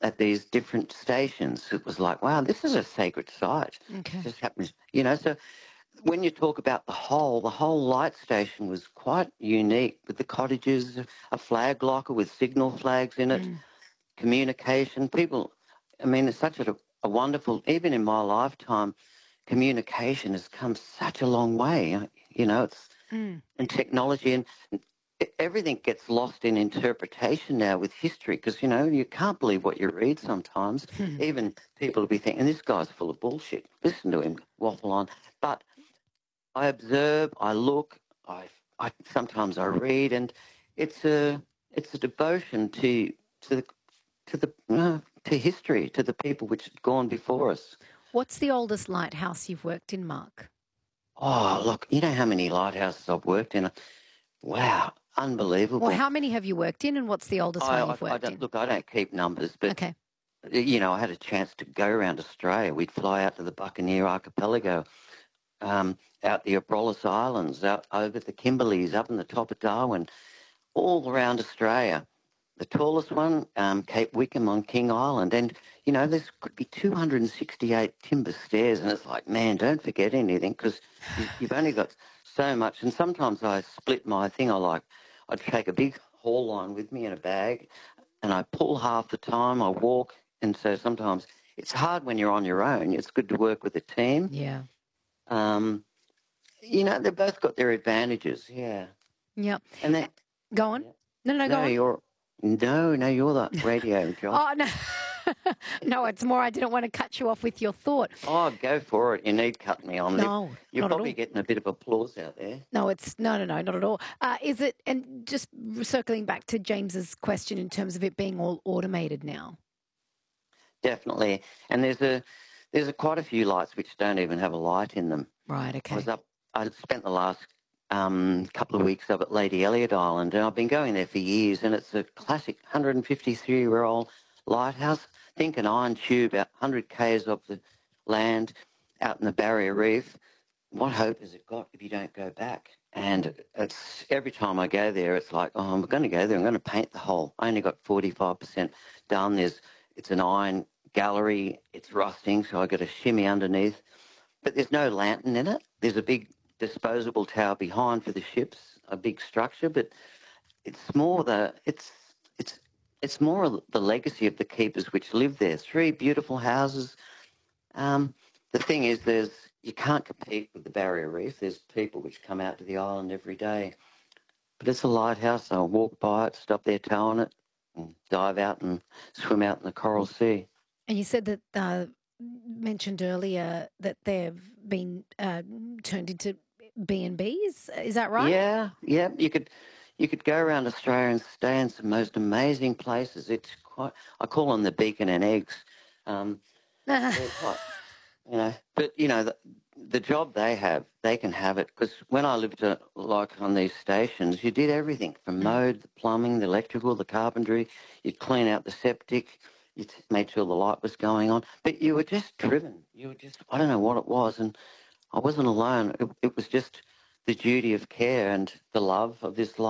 at these different stations. It was like, wow, this is a sacred site. It Okay. just happens, so when you talk about the whole light station was quite unique with the cottages, a flag locker with signal flags in it, Mm. communication. People, I mean, it's such a wonderful, even in my lifetime, communication has come such a long way. It's Mm. and technology and everything gets lost in interpretation now with history because, you can't believe what you read sometimes. Even people will be thinking, this guy's full of bullshit. Listen to him waffle on. But I observe, I look, I sometimes I read, and it's a devotion to history, to the people which had gone before us. What's the oldest lighthouse you've worked in, Mark? Oh, look, you know how many lighthouses I've worked in? Wow, Well, unbelievable. how many have you worked in, and what's the oldest one you've I worked don't in? look. I don't keep numbers, but Okay. I had a chance to go around Australia. We'd fly out to the Buccaneer Archipelago, out the Abrolhos Islands, out over the Kimberleys, up in the top of Darwin, all around Australia. The tallest one, Cape Wickham on King Island. And, there's could be 268 timber stairs. And it's like, man, don't forget anything because you've only got so much. And sometimes I split my thing. I'd take a big haul line with me in a bag and I pull half the time. I walk. And so sometimes it's hard when you're on your own. It's good to work with a team. Yeah. Um, they've both got their advantages. Yeah. Yep. And Eh, then, Go on. yeah. No, go No, on. you're the radio jock. Oh, no. No, it's more I didn't want to cut you off with your thought. Oh, go for it. You need cut me on. No, You're not at probably all. getting a bit of applause out there. No, it's no, not at all. Is it? And just circling back to James's question in terms of it being all automated now. Definitely. And there's quite a few lights which don't even have a light in them. Right. I was Okay. up. I spent the last couple of weeks up at Lady Elliot Island, and I've been going there for years. And it's a classic 153-year-old lighthouse. Think an iron tube, about 100 k's of the land, out in the Barrier Reef. What hope has it got if you don't go back? And it's every time I go there, it's like, oh, I'm going to go there. I'm going to paint the hole. I only got 45% done. It's an iron gallery. It's rusting, so I got to shimmy underneath. But there's no lantern in it. There's a big disposable tower behind for the ships, a big structure. But it's more it's more the legacy of the keepers which live there. Three beautiful houses. The thing is, you can't compete with the Barrier Reef. There's people which come out to the island every day. But it's a lighthouse. I'll walk by it, stop there towing it, and dive out and swim out in the Coral Sea. And you said that mentioned earlier that they've been turned into B&Bs. Is that right? Yeah, yeah. You could go around Australia and stay in some most amazing places. It's quite. I call them the beacon and eggs. Um, they're quite. But the job they have, they can have it because when I lived like on these stations, you did everything from Mm. mode, the plumbing, the electrical, the carpentry. You'd clean out the septic. You made sure the light was going on. But you were just driven. You were just, I don't know what it was, and I wasn't alone. It was just the duty of care and the love of this life.